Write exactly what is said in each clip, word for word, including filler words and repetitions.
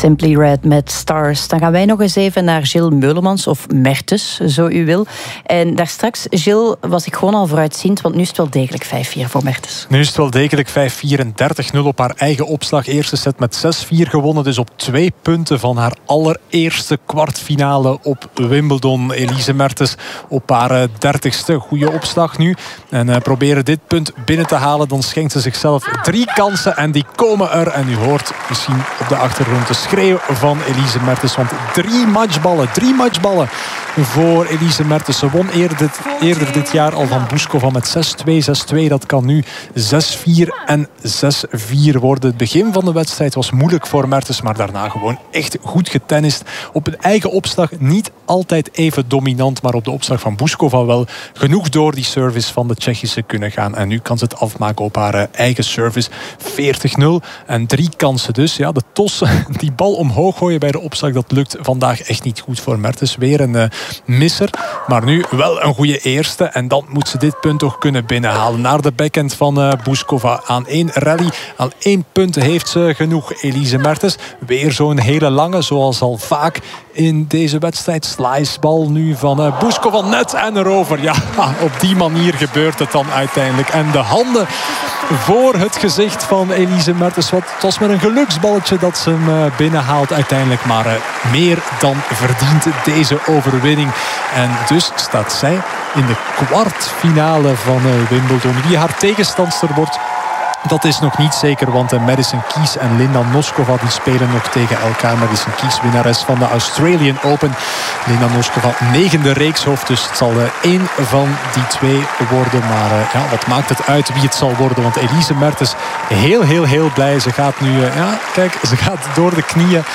Simply Red met Stars. Dan gaan wij nog eens even naar Gilles Meulemans, of Mertens, zo u wil. En daar straks, Gilles, was ik gewoon al vooruitziend, want nu is het wel degelijk vijf vier voor Mertens. Nu is het wel degelijk vijf vier en dertig nul op haar eigen opslag. Eerste set met zes vier gewonnen, dus op twee punten van haar allereerste kwartfinale op Wimbledon. Elise Mertens op haar dertigste. Goede opslag nu. En uh, proberen dit punt binnen te halen, dan schenkt ze zichzelf drie kansen en die komen er. En u hoort misschien op de achtergrond de schreeuw van Elise Mertens. Want drie matchballen, drie matchballen voor Elise Mertens. Ze won eerder dit, eerder dit jaar al van Bouzkova met zes twee, zes twee. Dat kan nu zes vier en zes vier worden. Het begin van de wedstrijd was moeilijk voor Mertens, maar daarna gewoon echt goed getennist. Op een eigen opslag niet altijd even dominant, maar op de opslag van Bouzkova wel genoeg door die service van de Tsjechische kunnen gaan. En nu kan ze het afmaken op haar eigen service. veertig nul en drie kansen dus. Ja, de tos, die bal omhoog gooien bij de opslag, dat lukt vandaag echt niet goed voor Mertens. Weer een uh, misser, maar nu wel een goede eerste. En dan moet ze dit punt toch kunnen binnenhalen. Naar de backhand van uh, Bouzkova. Aan één rally, aan één punt heeft ze genoeg. Elise Mertens, weer zo'n hele lange, zoals al vaak in deze wedstrijd. Slicebal nu van uh, Bouzkova, net en erover. Ja, op die manier gebeurt het dan uiteindelijk. En de handen voor het gezicht van Elise Mertens. Het was met een geluksballetje dat ze hem uh, binnenhaalt uiteindelijk. Maar uh, meer dan verdient deze overwinning. En dus staat zij in de kwartfinale van uh, Wimbledon. Wie haar tegenstandster wordt, dat is nog niet zeker, want Madison Keys en Linda Noskova die spelen nog tegen elkaar. Madison Keys, winnares van de Australian Open. Linda Noskova, negende reekshoofd, dus het zal één van die twee worden. Maar uh, ja, wat maakt het uit wie het zal worden? Want Elise Mertens, heel, heel, heel blij. Ze gaat nu, uh, ja, kijk, ze gaat door de knieën.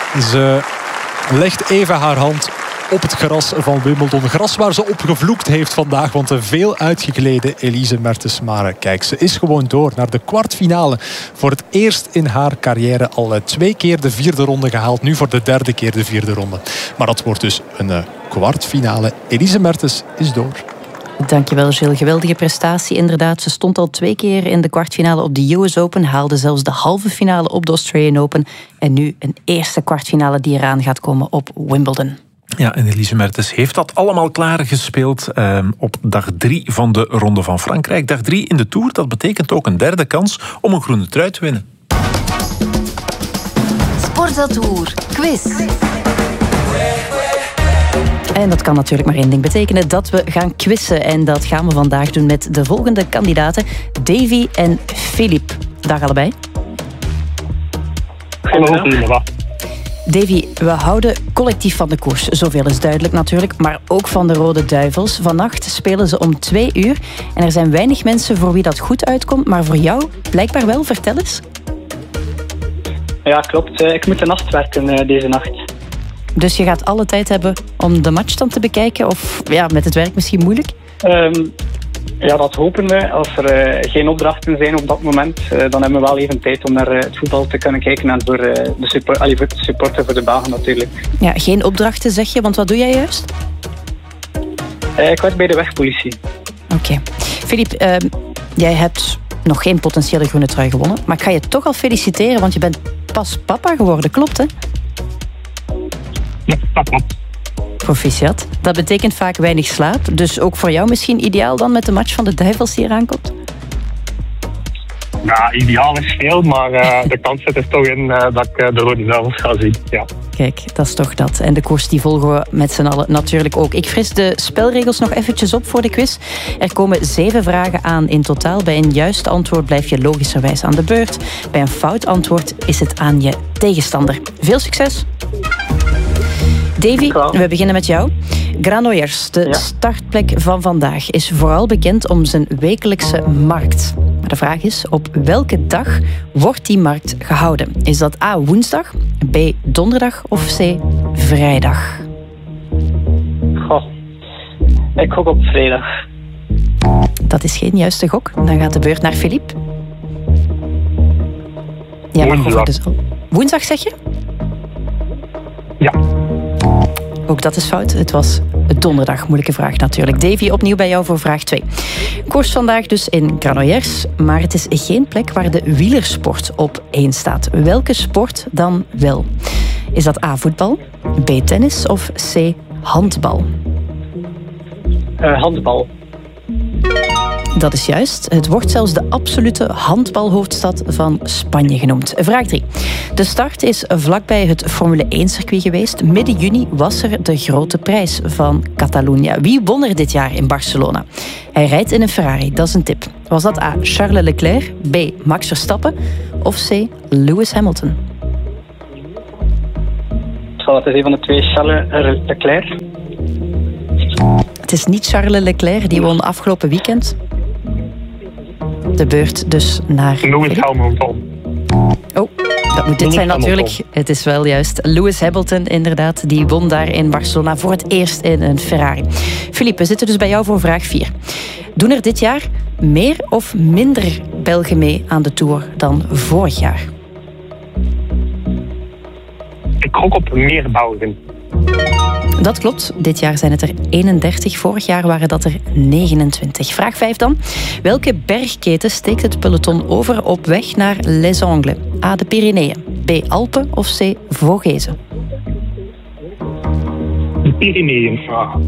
Ze legt even haar hand op het gras van Wimbledon. Gras waar ze op gevloekt heeft vandaag. Want een veel uitgegleden Elise Mertens. Maar kijk, ze is gewoon door naar de kwartfinale. Voor het eerst in haar carrière al twee keer de vierde ronde gehaald. Nu voor de derde keer de vierde ronde. Maar dat wordt dus een uh, kwartfinale. Elise Mertens is door. Dankjewel, Gilles. Geweldige prestatie, inderdaad. Ze stond al twee keer in de kwartfinale op de U S Open. Haalde zelfs de halve finale op de Australian Open. En nu een eerste kwartfinale die eraan gaat komen op Wimbledon. Ja, en Elise Mertens heeft dat allemaal klaargespeeld uh, op dag drie van de Ronde van Frankrijk. Dag drie in de Tour, dat betekent ook een derde kans om een groene trui te winnen. Sporza Tour quiz. En dat kan natuurlijk maar één ding betekenen, dat we gaan quizzen. En dat gaan we vandaag doen met de volgende kandidaten, Davy en Philippe. Dag allebei. Hallo. Davy, we houden collectief van de koers. Zoveel is duidelijk natuurlijk, maar ook van de Rode Duivels. Vannacht spelen ze om twee uur. En er zijn weinig mensen voor wie dat goed uitkomt, maar voor jou blijkbaar wel. Vertel eens. Ja, klopt. Ik moet de nacht werken deze nacht. Dus je gaat alle tijd hebben om de match dan te bekijken? Of ja, met het werk misschien moeilijk? Um, ja, dat hopen we. Als er uh, geen opdrachten zijn op dat moment, uh, dan hebben we wel even tijd om naar uh, het voetbal te kunnen kijken. En voor, uh, de, support, allee, voor de supporter, voor de Belgen natuurlijk. Ja, geen opdrachten zeg je, want wat doe jij juist? Uh, ik werk bij de wegpolitie. Oké. Okay. Philippe, uh, jij hebt nog geen potentiële groene trui gewonnen. Maar ik ga je toch al feliciteren, want je bent pas papa geworden. Klopt, hè? Ja, papa. Proficiat. Dat betekent vaak weinig slaap. Dus ook voor jou misschien ideaal dan met de match van de Duivels die eraan komt? Ja, ideaal is veel, maar uh, de kans zit er toch in uh, dat ik uh, de Rode Duivels ga zien. Ja. Kijk, dat is toch dat. En de koers die volgen we met z'n allen natuurlijk ook. Ik fris de spelregels nog eventjes op voor de quiz. Er komen zeven vragen aan in totaal. Bij een juist antwoord blijf je logischerwijs aan de beurt. Bij een fout antwoord is het aan je tegenstander. Veel succes! Davy, we beginnen met jou. Granollers, de ja. startplek van vandaag, is vooral bekend om zijn wekelijkse markt. Maar de vraag is, op welke dag wordt die markt gehouden? Is dat A, woensdag, B, donderdag of C, vrijdag? Goh, ik gok op vrijdag. Dat is geen juiste gok. Dan gaat de beurt naar Philippe. Ja, maar woensdag. Dus al. Woensdag zeg je? Ja. Ook dat is fout. Het was donderdag. Moeilijke vraag natuurlijk. Davy, opnieuw bij jou voor vraag twee. Koers vandaag dus in Granollers, maar het is geen plek waar de wielersport op één staat. Welke sport dan wel? Is dat A, voetbal, B, tennis of C, handbal? Uh, handbal. Dat is juist. Het wordt zelfs de absolute handbalhoofdstad van Spanje genoemd. Vraag drie. De start is vlakbij het Formule één-circuit geweest. Midden juni was er de grote prijs van Catalunya. Wie won er dit jaar in Barcelona? Hij rijdt in een Ferrari, dat is een tip. Was dat A, Charles Leclerc, B, Max Verstappen of C, Lewis Hamilton? Dat is een van de twee, Charles Leclerc. Het is niet Charles Leclerc, die won afgelopen weekend. De beurt dus naar Lewis Hamilton. Oh, dat moet dit zijn natuurlijk. Het is wel juist. Lewis Hamilton, inderdaad. Die won daar in Barcelona voor het eerst in een Ferrari. Philippe, we zitten dus bij jou voor vraag vier. Doen er dit jaar meer of minder Belgen mee aan de Tour dan vorig jaar? Ik gok op meer Belgen. Dat klopt. Dit jaar zijn het er eenendertig. Vorig jaar waren dat er negenentwintig. Vraag vijf dan. Welke bergketen steekt het peloton over op weg naar Les Angles? A, de Pyreneeën, B, Alpen of C, Vogezen? De Pyreneeën.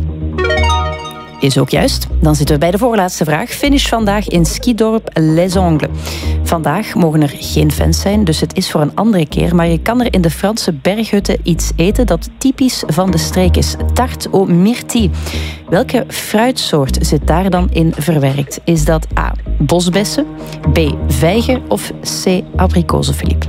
Is ook juist. Dan zitten we bij de voorlaatste vraag. Finish vandaag in skidorp Les Angles. Vandaag mogen er geen fans zijn, dus het is voor een andere keer. Maar je kan er in de Franse berghutten iets eten dat typisch van de streek is. Tarte aux myrtilles. Welke fruitsoort zit daar dan in verwerkt? Is dat A, bosbessen, B, vijgen of C, abrikozen, Philippe?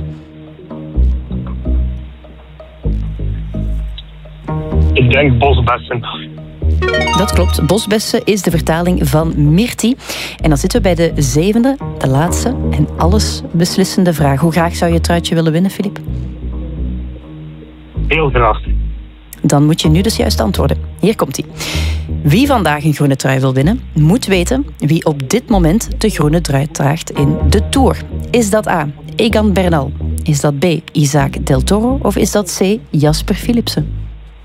Ik denk bosbessen. Dat klopt. Bosbessen is de vertaling van myrtie. En dan zitten we bij de zevende, de laatste en alles beslissende vraag. Hoe graag zou je het truitje willen winnen, Philippe? Heel graag. Dan moet je nu dus juist antwoorden. Hier komt ie. Wie vandaag een groene trui wil winnen, moet weten wie op dit moment de groene trui draagt in de Tour. Is dat A, Egan Bernal? Is dat B, Isaac Del Toro? Of is dat C, Jasper Philipsen?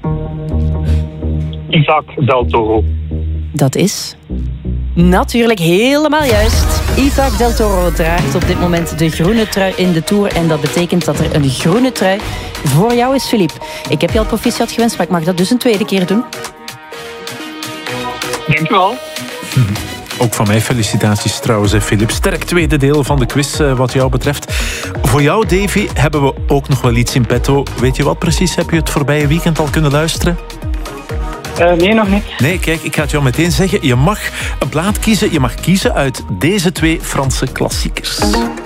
Isaac Del Toro. Dat is natuurlijk helemaal juist. Isaac Del Toro draagt op dit moment de groene trui in de Tour. En dat betekent dat er een groene trui voor jou is, Philippe. Ik heb je al proficiat gewenst, maar ik mag dat dus een tweede keer doen. Dank u wel. Ook van mij felicitaties trouwens, Philippe. Sterk tweede deel van de quiz wat jou betreft. Voor jou, Davy, hebben we ook nog wel iets in petto. Weet je wat precies? Heb je het voorbije weekend al kunnen luisteren? Uh, nee, nog niet. Nee, kijk, ik ga het jou meteen zeggen. Je mag een plaat kiezen. Je mag kiezen uit deze twee Franse klassiekers.